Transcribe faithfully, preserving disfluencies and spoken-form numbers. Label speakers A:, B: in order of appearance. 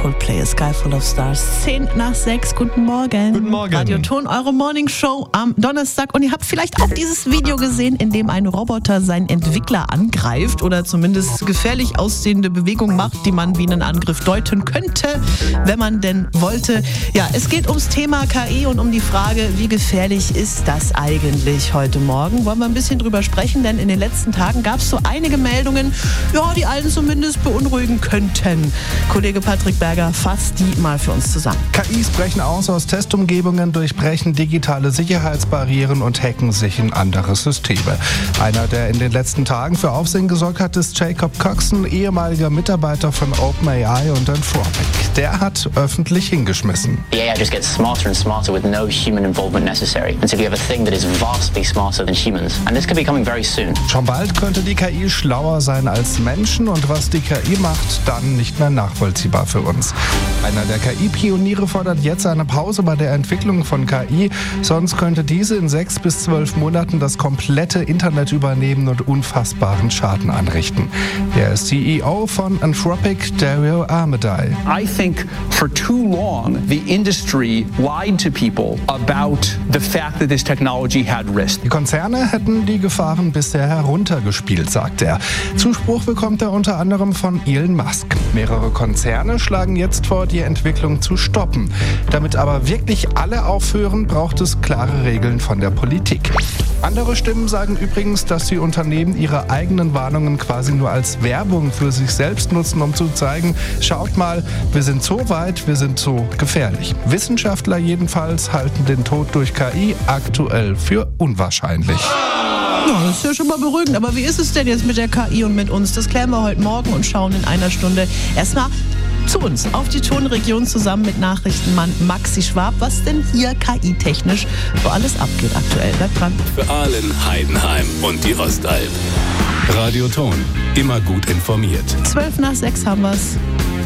A: Coldplay, A Sky Full of Stars. Zehn nach sechs, guten Morgen.
B: Guten Morgen.
A: Radio Ton, eure Morning Show am Donnerstag. Und ihr habt vielleicht auch dieses Video gesehen, in dem ein Roboter seinen Entwickler angreift oder zumindest gefährlich aussehende Bewegungen macht, die man wie einen Angriff deuten könnte, wenn man denn wollte. Ja, es geht ums Thema K I und um die Frage, wie gefährlich ist das eigentlich heute Morgen? Wollen wir ein bisschen drüber sprechen, denn in den letzten Tagen gab es so einige Meldungen, ja, die einen zumindest beunruhigen könnten. Kollege Patrick Berger fasst die mal für uns zusammen.
C: K Is brechen aus aus Testumgebungen, durchbrechen digitale Sicherheitsbarrieren und hacken sich in andere Systeme. Einer, der in den letzten Tagen für Aufsehen gesorgt hat, ist Jacob Coxon, ehemaliger Mitarbeiter von OpenAI und Anthropic. Der hat öffentlich hingeschmissen.
D: The A I just gets smarter and smarter with no human involvement necessary. And so we have a thing that is vastly smarter than humans. And this could be coming very soon.
C: Schon bald könnte die K I schlauer sein als Menschen und was die K I macht, dann nicht mehr nachvollziehbar für uns. Einer der K I-Pioniere fordert jetzt eine Pause bei der Entwicklung von K I, sonst könnte diese in sechs bis zwölf Monaten das komplette Internet übernehmen und unfassbaren Schaden anrichten. Er ist C E O von Anthropic, Dario Amodei.
E: I think for too long the industry lied to people about the fact that this technology had risk.
C: Die Konzerne hätten die Gefahren bisher heruntergespielt, sagt er. Zuspruch bekommt er unter anderem von Elon Musk. Mehrere Konzerne schlagen jetzt vor, die Entwicklung zu stoppen. Damit aber wirklich alle aufhören, braucht es klare Regeln von der Politik. Andere Stimmen sagen übrigens, dass die Unternehmen ihre eigenen Warnungen quasi nur als Werbung für sich selbst nutzen, um zu zeigen, schaut mal, wir sind so weit, wir sind so gefährlich. Wissenschaftler jedenfalls halten den Tod durch K I aktuell für unwahrscheinlich.
A: Ja, das ist ja schon mal beruhigend. Aber wie ist es denn jetzt mit der K I und mit uns? Das klären wir heute Morgen und schauen in einer Stunde erstmal zu uns auf die Tonregion zusammen mit Nachrichtenmann Maxi Schwab, was denn hier K I-technisch so alles abgeht aktuell. Bleibt dran.
F: Für Aalen, Heidenheim und die Ostalb. Radio Ton, immer gut informiert.
A: Zwölf nach sechs haben wir's.